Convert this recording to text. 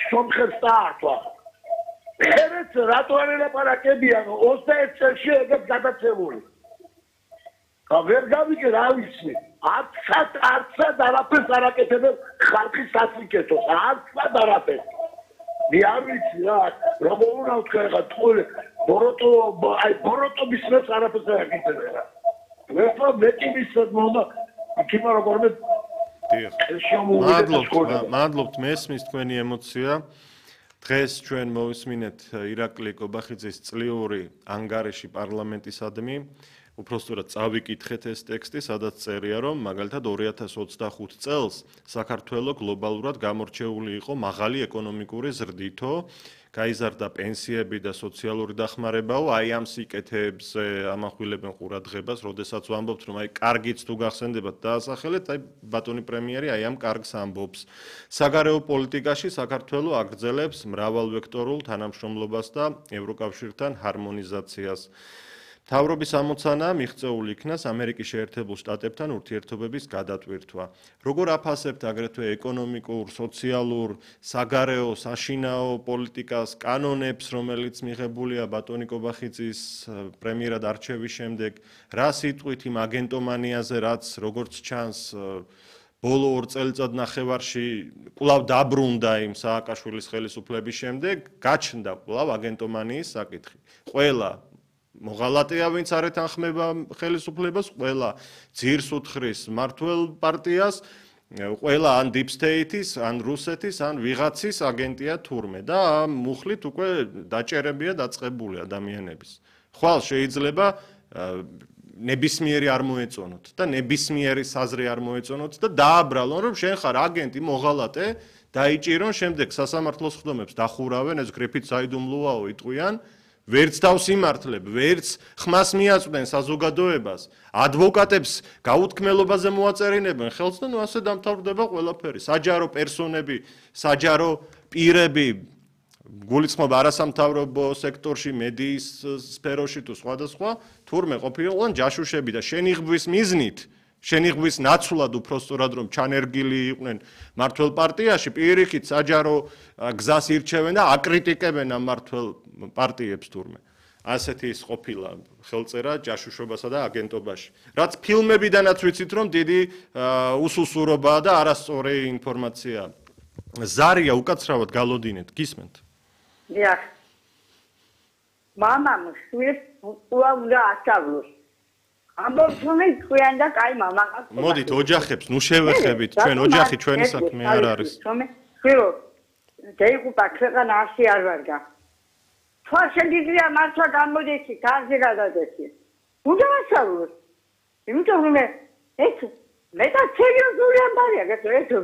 სომხებს დაართვა. ხერეთ რატო არ ელაპარაკებიან 21 წელში ეგეთ გადაცემული. ვერ გავიგე რა ვიცი. არცად არაფერს არ აკეთებენ ხალხის სასიკეთოს. არცად არაფერს. მე არ ვიცი რა, როგორ უნდა ვთქვა ხა თქოლე ბოროტობის მეც არაფერს არ აკეთებენ რა. მეტი მისცეთ მომდა იქნება როგორმე მადლობთ მესმის თქვენი ემოცია. დღეს ჩვენ მოვისმინეთ ირაკლი კობახიძის წლიური ანგარიში პარლამენტისადმი. უпростоრად წავიკითხეთ ეს ტექსტი, სადაც წერია, რომ მაგალითად 2025 წელს საქართველო გლობალურად გამორჩეული იყო მაღალი ეკონომიკური ზრდითო, გაიზარდა პენსიები და სოციალური დახმარებაო, აი ამ სიკეთეებზე ამახვილებენ ყურადღებას, როდესაც ვამბობთ, რომ აი კარგიც თუ გახსენდებათ დაასახელეთ, აი ბატონი პრემიერი აი ამ კარგს ამბობს. საგარეო პოლიტიკაში საქართველო აგრძელებს მრავალვექტორულ თანამშრომლობას და ევროკავშირთან ჰარმონიზაციას. მთავრობის ამოცანა მიღწეული იქნას ამერიკის შეერთებულ შტატებთან ურთიერთობების გადატვირთვა. როგორ აფასებთ აგრეთვე ეკონომიკურ, სოციალურ, საგარეო, საშინაო პოლიტიკას, კანონებს, რომელიც მიღებულია ბატონი კობახიძის პრემიერად არჩევის შემდეგ, რა სიტყვით იმ აგენტომანიაზე, რაც როგორც ჩანს ბოლო 2 წელიწადნახევარში კვლავ დაბრუნდა იმ სააკაშვილის ხელისუფლების შემდეგ, გაჩნდა კვლავ აგენტომანიის საკითხი. ყველა მოღალატეა ვინც არ ეთანხმება ხელისუფლებას, ყველა ძირს უთხრის მმართველ პარტიას, ყველა ან deep state-ის, ან რუსეთის, ან ვიღაცის აგენტია თურმე და ამ მუხლით უკვე დაჭერებია დაწყებული ადამიანების. ხვალ შეიძლება ნებისმიერი არ მოეწონოთ და ნებისმიერი საზრი არ მოეწონოთ და დააბრალონ, რომ შენ ხარ აგენტი, მოღალატე, დაიჭირონ, შემდეგ სასამართლოს ხდომებს დახურავენ, ეს გრიფით საიდუმლოაო იტყვიან. ვერც თავს იმართლებ, ვერც ხმას მიაწვდენ საზოგადოებას, ადვოკატებს გაუთქმელობაზე მოაწერინებენ ხელს და ასე დამთავრდება ყველაფერი. საჯარო პერსონები, საჯარო პირები, გულისხმობ არასამთავრობო სექტორში, მედიის სფეროში თუ სხვადასხვა, თურმე ყოფილიყან ჯაშუშები და შენიღბვის მიზნით, შენიღბვის ნაცვლად უпростоრად რომ ჩანერგილი იყვნენ მმართველ პარტიაში, პირიქით საჯარო გზას ირჩევენ და აკრიტიკებენ ამ მმართველ პარტიებს თურმე. ასეთი ის ყოფილა ხელწერა ჯაშუშობასა და აგენტობაში. რაც ფილმებიდანაც ვიცით, რომ დიდი უსუსურობაა და არასწორი ინფორმაცია. ზარია უკაცრავად გალოდინეთ, გისმენთ? დიახ. მამამ შვილს უნდა ასწავლოს. ამბობს რომ თქვენ და კაი მამა. მოდით ოჯახებს ნუ შევეხებით, ჩვენ ოჯახი ჩვენი საქმე არ არის. შვილო, დაიღუპა ქვეყანა ასე არ ვარგა. თქვა შეგიძლია მართლა გამოდექი, კარზე გადადექი. უნდა ასწავლოს. იმიტომ რომ ეს მეტად სერიოზული ამბავია, ეს